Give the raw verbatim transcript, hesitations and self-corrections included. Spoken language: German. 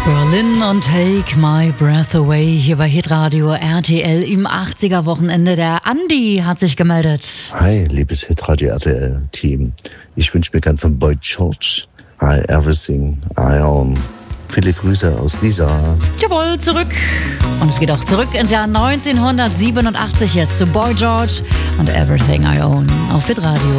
Berlin und Take My Breath Away hier bei Hitradio R T L im achtziger-Wochenende. Der Andi hat sich gemeldet. Hi, liebes Hitradio R T L-Team. Ich wünsche mir gern von Boy George I Everything I Own. Viele Grüße aus Riesa. Jawohl, zurück. Und es geht auch zurück ins Jahr neunzehnhundertsiebenundachtzig jetzt zu Boy George und Everything I Own auf Hitradio.